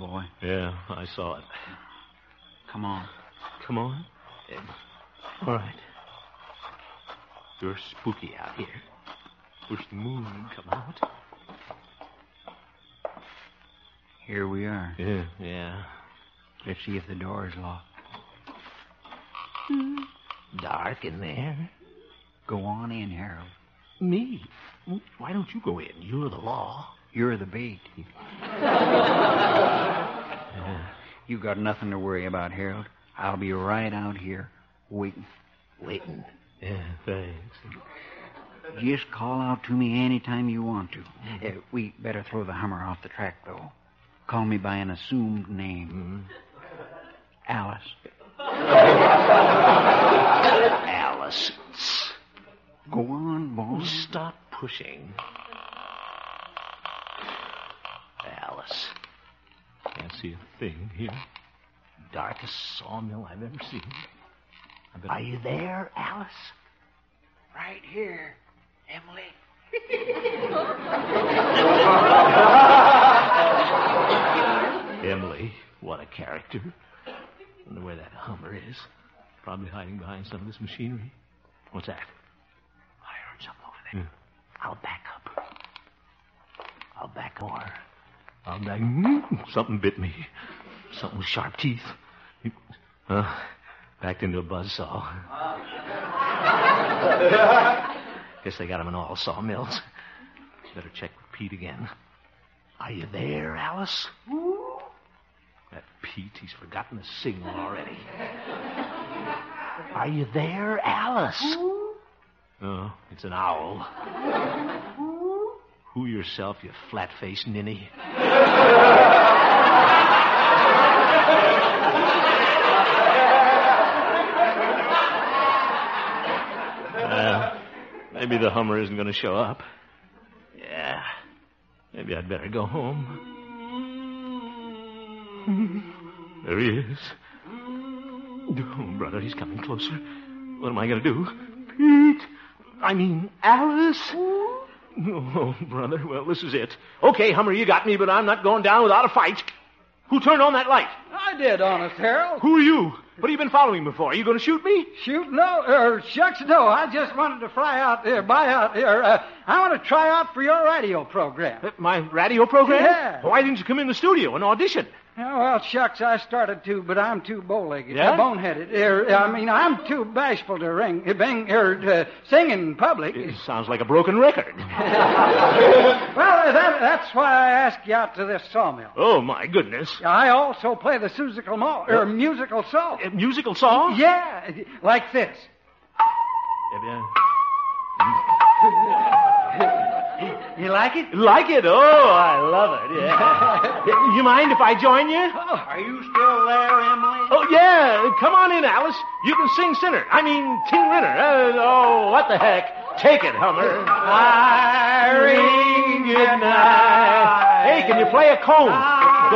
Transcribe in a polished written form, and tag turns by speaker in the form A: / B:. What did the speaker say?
A: boy.
B: Yeah, I saw it.
A: Come on.
B: Come on. All right. You're spooky out here. Wish the moon would come out.
A: Here we are.
B: Yeah.
A: Let's see if the door is locked.
B: Dark in there.
A: Go on in, Harold.
B: Me? Why don't you go in? You're the law.
A: You're the bait. You got nothing to worry about, Harold. I'll be right out here waiting.
B: Waiting? Yeah, thanks.
A: Just call out to me anytime you want to. We better throw the Hummer off the track, though. Call me by an assumed name. Alice.
B: Alice.
A: Go on, boy.
B: Stop pushing. Alice. Can't see a thing here. Darkest sawmill I've ever seen. Are you there, Alice?
A: Right here, Emily.
B: Emily, what a character. Wonder where that Hummer is. Probably hiding behind some of this machinery. What's that? I heard something over there. I'll back up. I'll back more. I'll back. Something bit me. Something with sharp teeth. Backed into a buzzsaw. Guess they got him in all sawmills. Better check with Pete again. Are you there, Alice? That Pete, he's forgotten the signal already. Are you there, Alice? Oh, it's an owl. Who yourself, you flat-faced ninny? Maybe the Hummer isn't going to show up. Yeah. Maybe I'd better go home. There he is. Oh, brother, he's coming closer. What am I going to do? Pete! I mean, Alice! Oh, brother, well, this is it. Okay, Hummer, you got me, but I'm not going down without a fight. Who turned on that light?
C: I did, Honest Harold.
B: Who are you? What have you been following me for? Are you going to shoot me?
C: Shoot? No. Shucks, no. I just wanted to buy out here. I want to try out for your radio program.
B: My radio program?
C: Yeah.
B: Why didn't you come in the studio and audition?
C: Oh, well, shucks, I started to, but I'm too bow-legged.
B: Yeah?
C: Boneheaded. I'm too bashful to sing in public.
B: It sounds like a broken record.
C: Well, that's why I asked you out to this sawmill.
B: Oh, my goodness.
C: I also play the musical saw.
B: Musical saw?
C: Yeah, like this. You like it?
B: Like it? Oh, I love it, yeah. You mind if I join you?
A: Oh, are you still there, Emily?
B: Oh, yeah. Come on in, Alice. You can sing Ting Rinner. What the heck? Take it, Hummer. Irene, good night. Hey, can you play a comb?